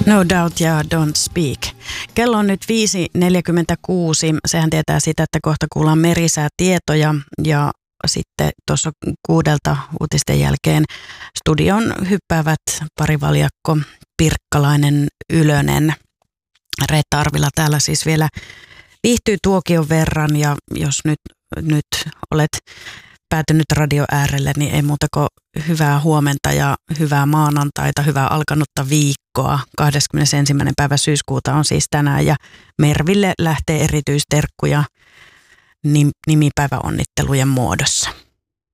No Doubt ja Don't Speak. Kello on nyt 5.46. Sehän tietää sitä, että kohta kuullaan merisäätietoja ja sitten tuossa 6 uutisten jälkeen studion hyppäävät parivaljakko Pirkkalainen, Ylönen. Reetta Arvila täällä siis vielä viihtyy tuokion verran ja jos nyt olet päätynyt radio äärelle, niin ei muuta kuin hyvää huomenta ja hyvää maanantaita, hyvää alkanutta viikkoa. 21. päivä syyskuuta on siis tänään ja Merville lähtee erityisterkkuja nimipäiväonnittelujen muodossa.